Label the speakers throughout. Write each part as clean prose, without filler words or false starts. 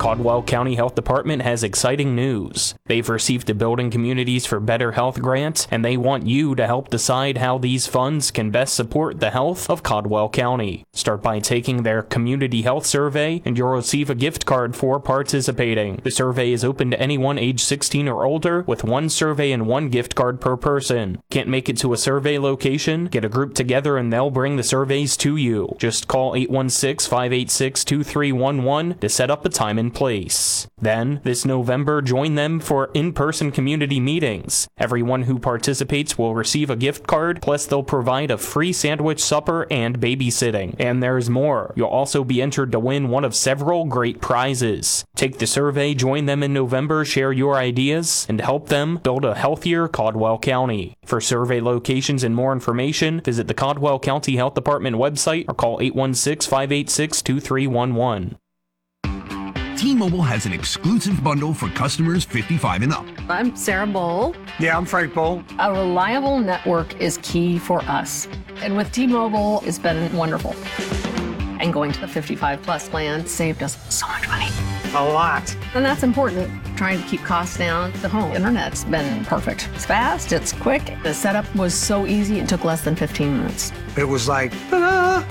Speaker 1: Caldwell County Health Department has exciting news. They've received the Building Communities for Better Health grant, and they want you to help decide how these funds can best support the health of Caldwell County. Start by taking their community health survey, and you'll receive a gift card for participating. The survey is open to anyone age 16 or older, with one survey and one gift card per person. Can't make it to a survey location? Get a group together and they'll bring the surveys to you. Just call 816-586-2311 to set up a time and place. Then, this November, join them for in-person community meetings. Everyone who participates will receive a gift card, plus they'll provide a free sandwich supper and babysitting. And there's more. You'll also be entered to win one of several great prizes. Take the survey, join them in November, share your ideas, and help them build a healthier Caldwell County. For survey locations and more information, visit the Caldwell County Health Department website or call 816-586-2311.
Speaker 2: T-Mobile has an exclusive bundle for customers 55 and up.
Speaker 3: I'm Sarah Bowl.
Speaker 4: Yeah, I'm Frank Bowl.
Speaker 3: A reliable network is key for us. And with T-Mobile, it's been wonderful. And going to the 55 plus plan saved us so much money.
Speaker 4: A lot.
Speaker 3: And that's important. Trying to keep costs down. The home internet's been perfect. It's fast, it's quick. The setup was so easy, it took less than 15 minutes.
Speaker 4: It was like, ta-da!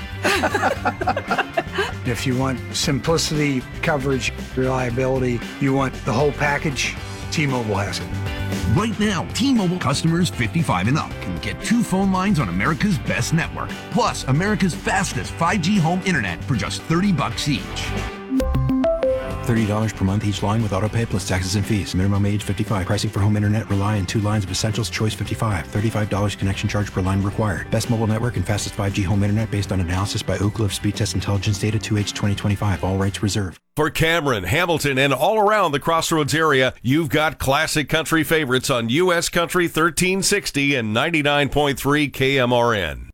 Speaker 4: If you want simplicity, coverage, reliability, you want the whole package, T-Mobile has it.
Speaker 2: Right now, T-Mobile customers 55 and up can get 2 phone lines on America's best network, plus America's fastest 5G home internet for just $30 each.
Speaker 5: $30 per month each line with autopay plus taxes and fees. Minimum age 55. Pricing for home internet rely on 2 lines of Essentials Choice 55. $35 connection charge per line required. Best mobile network and fastest 5G home internet based on analysis by Ookla of Speed Test Intelligence data 2H 2025. All rights reserved.
Speaker 6: For Cameron, Hamilton, and all around the Crossroads area, you've got classic country favorites on U.S. Country 1360 and 99.3 KMRN.